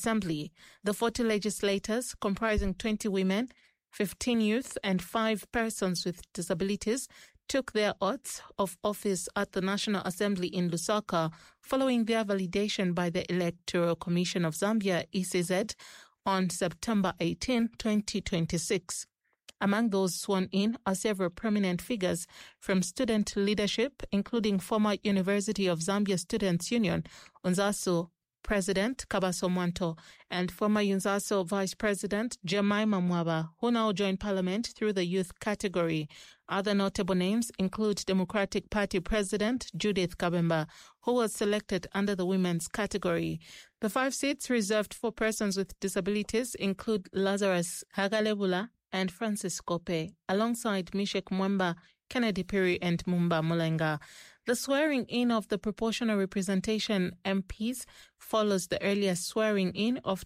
Assembly. The 40 legislators, comprising 20 women, 15 youth, and 5 persons with disabilities, took their oaths of office at the National Assembly in Lusaka following their validation by the Electoral Commission of Zambia, ECZ, on September 18, 2026. Among those sworn in are several prominent figures from student leadership, including former University of Zambia Students' Union, UNZASU President Kabaso Mwanto, and former UNZASU Vice President Jemima Mwaba, who now joined Parliament through the youth category. Other notable names include Democratic Party President Judith Kabemba, who was selected under the women's category. The 5 seats reserved for persons with disabilities include Lazarus Hagalebula and Francis Kope, alongside Mishek Mwemba, Kennedy Piri, and Mumba Mulenga. The swearing-in of the proportional representation MPs follows the earlier swearing-in of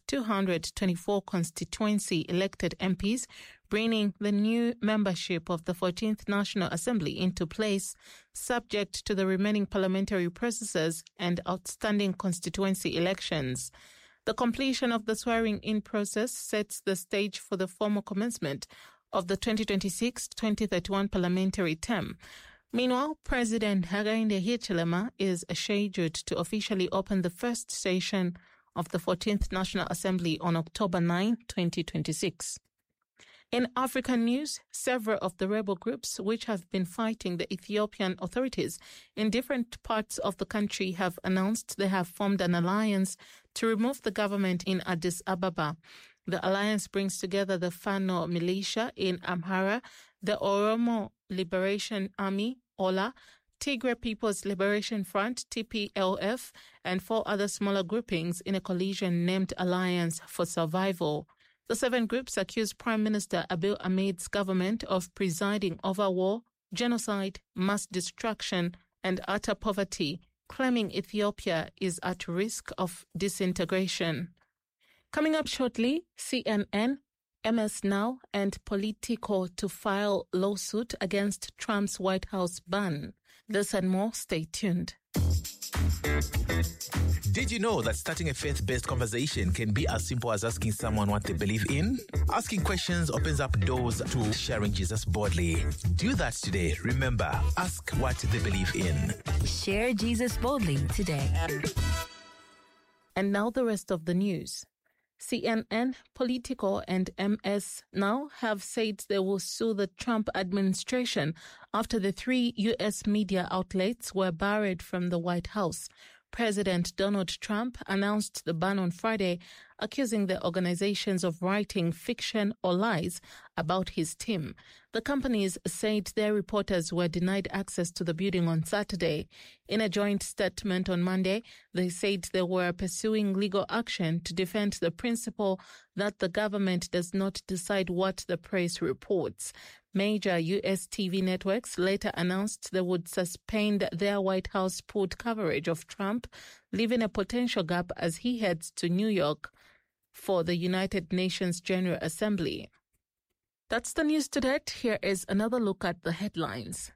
224 constituency-elected MPs, bringing the new membership of the 14th National Assembly into place, subject to the remaining parliamentary processes and outstanding constituency elections. The completion of the swearing-in process sets the stage for the formal commencement of the 2026-2031 parliamentary term. Meanwhile, President Hakainde Hichilema is scheduled to officially open the first session of the 14th National Assembly on October 9, 2026. In African news, several of the rebel groups which have been fighting the Ethiopian authorities in different parts of the country have announced they have formed an alliance to remove the government in Addis Ababa. The alliance brings together the Fano militia in Amhara, the Oromo Liberation Army, OLA, Tigray People's Liberation Front, TPLF, and 4 other smaller groupings in a coalition named Alliance for Survival. The 7 groups accuse Prime Minister Abiy Ahmed's government of presiding over war, genocide, mass destruction, and utter poverty, claiming Ethiopia is at risk of disintegration. Coming up shortly, CNN, MS Now, and Politico to file lawsuit against Trump's White House ban. This and more, stay tuned. Did you know that starting a faith-based conversation can be as simple as asking someone what they believe in? Asking questions opens up doors to sharing Jesus boldly. Do that today. Remember, ask what they believe in. Share Jesus boldly today. And now the rest of the news. CNN, Politico, and MS Now have said they will sue the Trump administration after the 3 U.S. media outlets were barred from the White House. President Donald Trump announced the ban on Friday, accusing the organizations of writing fiction or lies about his team. The companies said their reporters were denied access to the building on Saturday. In a joint statement on Monday, they said they were pursuing legal action to defend the principle that the government does not decide what the press reports. Major U.S. TV networks later announced they would suspend their White House-pulled coverage of Trump, leaving a potential gap as he heads to New York for the United Nations General Assembly. That's the news to date. Here is another look at the headlines.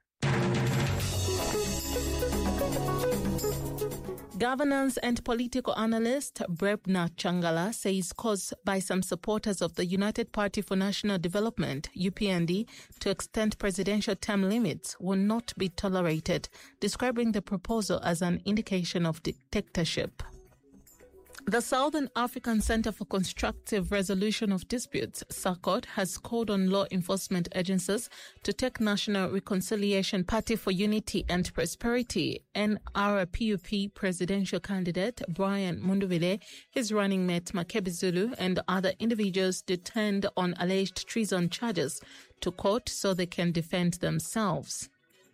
Governance and political analyst Brebna Changala says calls by some supporters of the United Party for National Development, UPND, to extend presidential term limits will not be tolerated, describing the proposal as an indication of dictatorship. The Southern African Center for Constructive Resolution of Disputes, SACOD, has called on law enforcement agencies to take National Reconciliation Party for Unity and Prosperity, NRPUP presidential candidate Brian Munduvile, his running mate Makebi Zulu, and other individuals detained on alleged treason charges to court so they can defend themselves.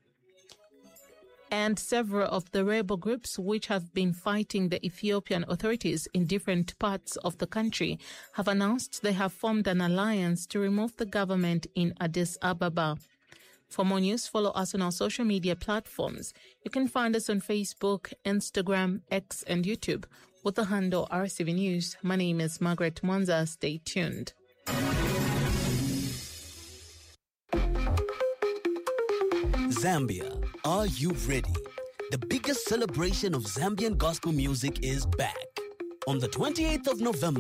And several of the rebel groups which have been fighting the Ethiopian authorities in different parts of the country have announced they have formed an alliance to remove the government in Addis Ababa. For more news, follow us on our social media platforms. You can find us on Facebook, Instagram, X, and YouTube with the handle RCV News. My name is Margaret Mwanza. Stay tuned. Zambia, are you ready? The biggest celebration of Zambian gospel music is back. On the 28th of November,